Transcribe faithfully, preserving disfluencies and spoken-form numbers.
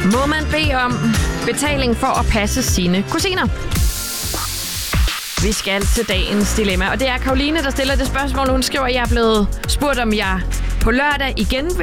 Må man bede om betaling for at passe sine kusiner? Vi skal til dagens dilemma, og det er Karoline, der stiller det spørgsmål. Hun skriver, at jeg er blevet spurgt, om jeg på lørdag igen